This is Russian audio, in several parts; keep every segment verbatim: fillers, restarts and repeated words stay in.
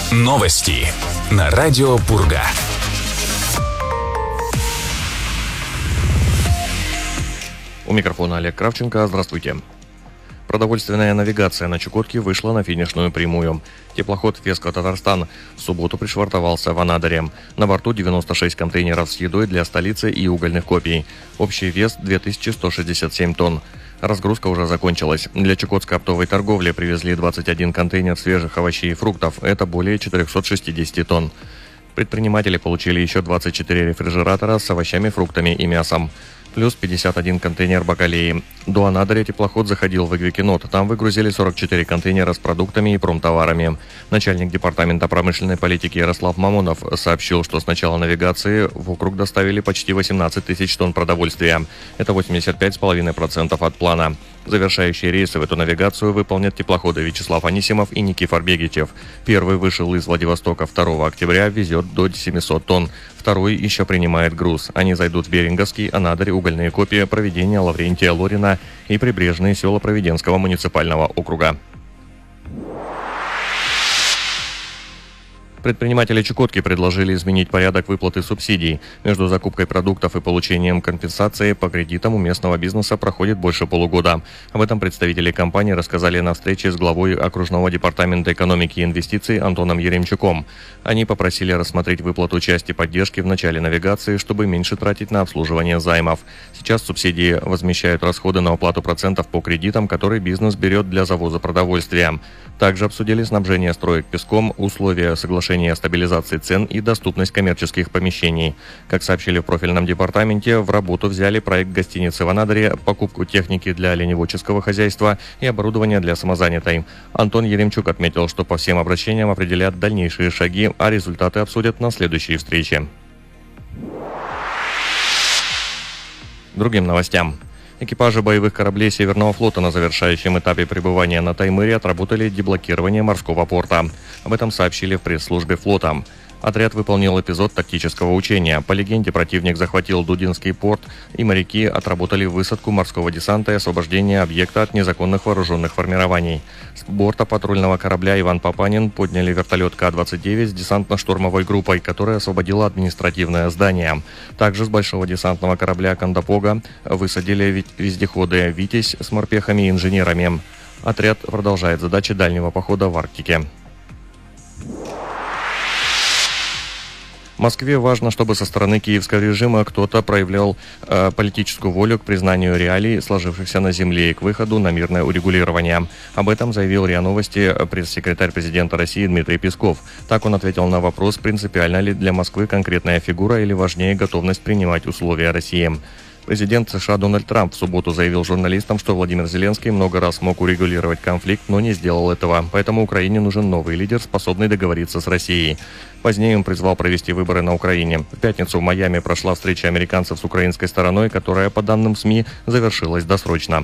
Новости на радио Пурга. У микрофона Олег Кравченко. Здравствуйте. Продовольственная навигация на Чукотке вышла на финишную прямую. Теплоход «Веска Татарстан» в субботу пришвартовался в Анадыре. На борту девяносто шесть контейнеров с едой для столицы и угольных копий. Общий вес две тысячи сто шестьдесят семь тонн. Разгрузка уже закончилась. Для чукотской оптовой торговли привезли двадцать один контейнер свежих овощей и фруктов. Это более четыреста шестьдесят тонн. Предприниматели получили еще двадцать четыре рефрижератора с овощами, фруктами и мясом. Плюс пятьдесят один контейнер бакалеи. До Анадыря теплоход заходил в Эквикинот. Там выгрузили сорок четыре контейнера с продуктами и промтоварами. Начальник департамента промышленной политики Ярослав Мамонов сообщил, что с начала навигации в округ доставили почти восемнадцать тысяч тонн продовольствия. Это восемьдесят пять целых пять десятых процента от плана. Завершающие рейсы в эту навигацию выполнят теплоходы Вячеслав Анисимов и Никифор Бегичев. Первый вышел из Владивостока второго октября, везет до семисот тонн. Второй еще принимает груз. Они зайдут в Беринговский, Анадырь, угольные копии, Провидение, Лаврентия, Лорина и прибрежные села Провиденского муниципального округа. Предприниматели Чукотки предложили изменить порядок выплаты субсидий. Между закупкой продуктов и получением компенсации по кредитам у местного бизнеса проходит больше полугода. Об этом представители компании рассказали на встрече с главой окружного департамента экономики и инвестиций Антоном Еремчуком. Они попросили рассмотреть выплату части поддержки в начале навигации, чтобы меньше тратить на обслуживание займов. Сейчас субсидии возмещают расходы на оплату процентов по кредитам, которые бизнес берет для завоза продовольствия. Также обсудили снабжение строек песком, условия соглашения о стабилизации цен и доступность коммерческих помещений. Как сообщили в профильном департаменте, в работу взяли проект гостиницы в Анадыре, покупку техники для оленеводческого хозяйства и оборудования для самозанятой. Антон Еремчук отметил, что по всем обращениям определят дальнейшие шаги, а результаты обсудят на следующей встрече. Другим новостям. Экипажи боевых кораблей Северного флота на завершающем этапе пребывания на Таймыре отработали деблокирование морского порта. Об этом сообщили в пресс-службе флота. Отряд выполнил эпизод тактического учения. По легенде, противник захватил Дудинский порт, и моряки отработали высадку морского десанта и освобождение объекта от незаконных вооруженных формирований. С борта патрульного корабля «Иван Папанин» подняли вертолет К двадцать девять с десантно-штурмовой группой, которая освободила административное здание. Также с большого десантного корабля «Кандапога» высадили вездеходы «Витязь» с морпехами и инженерами. Отряд продолжает задачи дальнего похода в Арктике. Москве важно, чтобы со стороны киевского режима кто-то проявлял э, политическую волю к признанию реалий, сложившихся на земле, и к выходу на мирное урегулирование. Об этом заявил РИА Новости пресс-секретарь президента России Дмитрий Песков. Так он ответил на вопрос, принципиальна ли для Москвы конкретная фигура или важнее готовность принимать условия России. Президент США Дональд Трамп в субботу заявил журналистам, что Владимир Зеленский много раз мог урегулировать конфликт, но не сделал этого. Поэтому Украине нужен новый лидер, способный договориться с Россией. Позднее он призвал провести выборы на Украине. В пятницу в Майами прошла встреча американцев с украинской стороной, которая, по данным СМИ, завершилась досрочно.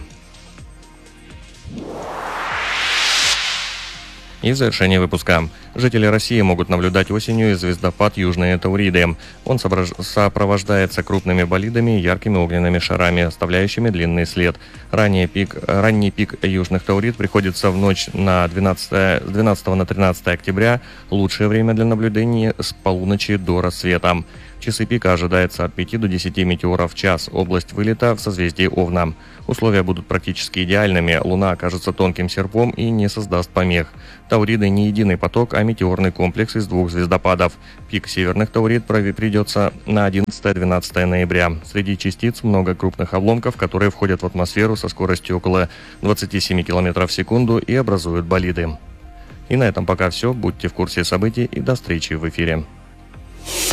И в завершение выпуска. Жители России могут наблюдать осенью звездопад Южные Тауриды. Он сопровождается крупными болидами и яркими огненными шарами, оставляющими длинный след. Ранний пик, ранний пик Южных Таурид приходится в ночь на двенадцатое, с двенадцатого на тринадцатое октября. Лучшее время для наблюдений с полуночи до рассвета. В часы пика ожидается от пяти до десяти метеоров в час. Область вылета в созвездии Овна. Условия будут практически идеальными. Луна окажется тонким серпом и не создаст помех. Тауриды не единый поток, а метеорный комплекс из двух звездопадов. Пик северных Таурид придется на одиннадцатое-двенадцатое ноября. Среди частиц много крупных обломков, которые входят в атмосферу со скоростью около двадцати семи километров в секунду и образуют болиды. И на этом пока все. Будьте в курсе событий и до встречи в эфире.